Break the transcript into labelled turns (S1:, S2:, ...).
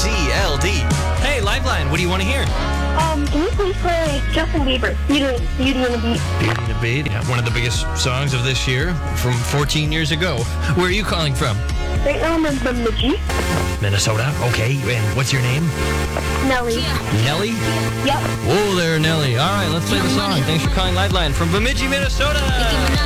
S1: CLD. Hey, Liveline, what do you want to hear?
S2: Can you please play Justin Bieber, Beauty and the Beast?
S1: Beauty and the Beat, yeah, one of the biggest songs of this year from 14 years ago. Where are you calling from?
S2: Right now I'm in Bemidji.
S1: Minnesota. Okay, and what's your name?
S2: Nelly.
S1: Nelly?
S2: Yep.
S1: Whoa there, Nelly. All right, let's play the song. Thanks for calling Liveline from Bemidji, Minnesota.